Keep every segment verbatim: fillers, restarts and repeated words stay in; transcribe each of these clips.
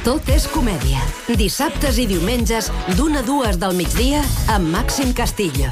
Tot és comèdia. Dissabtes i diumenges, d'una a dues del migdia, amb Màxim Castillo.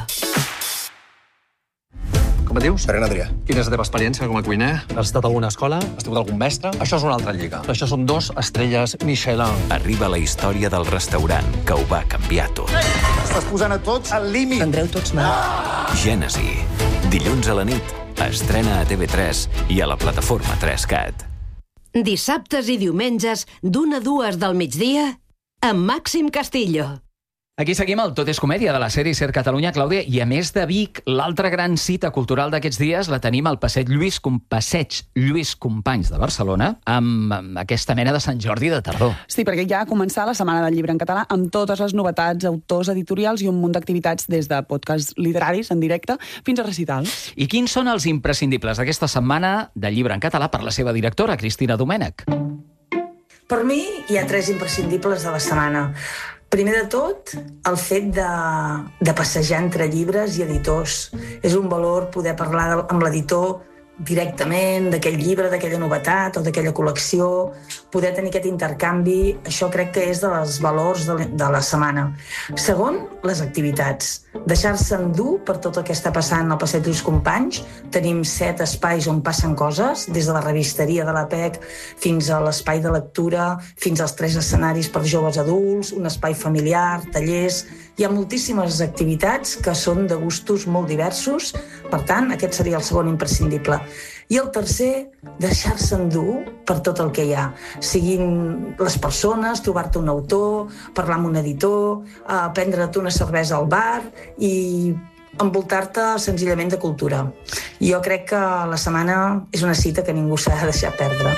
Com et dius? Ferran Adrià. Quina és la teva experiència com a cuiner? Has estat a alguna escola? Has tingut algun mestre? Això és una altra lliga. Això són dos estrelles Michelin. Arriba la història del restaurant que ho va canviar tot. Estàs posant a tots al límit. Prendreu tots mal. Ah! Gènesi. Dilluns a la nit. Estrena a T V tres i a la plataforma tres cat. Dissabtes i diumenges, d'una a dues del migdia, amb Màxim Castillo. Aquí seguim el Tot és comèdia de la sèrie Ser Catalunya, Clàudia, i a més de Vic, l'altra gran cita cultural d'aquests dies la tenim al Passeig Lluís, Com... Passeig Lluís Companys de Barcelona, amb, amb aquesta mena de Sant Jordi de tardor. Sí, perquè ja ha començat la Setmana del Llibre en Català amb totes les novetats, autors editorials i un munt d'activitats des de podcasts literaris en directe fins a recitals. I quins són els imprescindibles d'aquesta Setmana del Llibre en Català per la seva directora, Cristina Domènech? Per mi hi ha tres imprescindibles de la setmana. Primer de tot, el fet de, de passejar entre llibres i editors. És un valor poder parlar de, amb l'editor directament d'aquell llibre, d'aquella novetat o d'aquella col·lecció, poder tenir aquest intercanvi, això crec que és dels valors de, de la setmana. Segon, les activitats. Deixar-se endur per tot el que està passant al Passeig Lluís Companys. Tenim set espais on passen coses, des de la revisteria de la P E C fins a l'espai de lectura, fins als tres escenaris per joves adults, un espai familiar, tallers... Hi ha moltíssimes activitats que són de gustos molt diversos, per tant, aquest seria el segon imprescindible. I el tercer, deixar-se endur per tot el que hi ha. Siguin les persones, trobar-te un autor, parlar amb un editor, eh, prendre't una cervesa al bar i envoltar-te senzillament de cultura. Jo crec que la setmana és una cita que ningú s'ha de deixar perdre.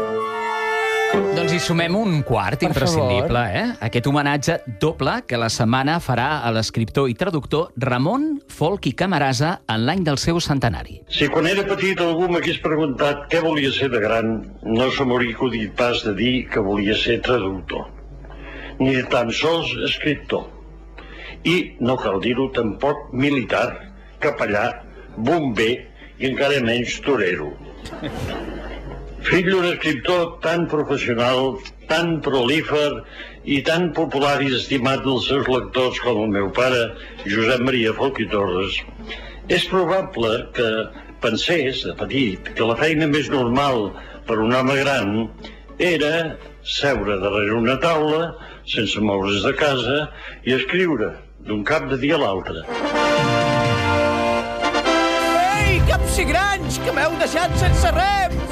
Doncs hi sumem un quart imprescindible, eh? Aquest homenatge doble que la setmana farà a l'escriptor i traductor Ramon Folch i Camarasa en l'any del seu centenari. Si quan era petit algú m'hagués preguntat què volia ser de gran, no se m'hauria acudit pas de dir que volia ser traductor, ni tan sols escriptor. I, no cal dir-ho tampoc, militar, capellà, bomber i encara menys torero. Fill d'un escriptor tan professional, tan prolífer i tan popular i estimat dels seus lectors com el meu pare, Josep Maria Folch i Torres, és probable que pensés, de petit, que la feina més normal per un home gran era seure darrere una taula, sense moure's de casa, i escriure d'un cap de dia a l'altre. Ei, capsigranys, que m'heu deixat sense rem!